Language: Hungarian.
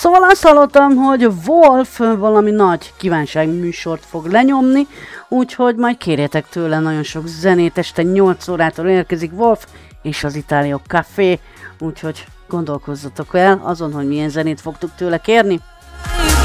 Szóval azt hallottam, hogy Wolf valami nagy kívánságműsort fog lenyomni, úgyhogy majd kérjetek tőle nagyon sok zenét, este 8 órától érkezik Wolf és az Itália Café, úgyhogy gondolkozzatok el azon, hogy milyen zenét fogtok tőle kérni.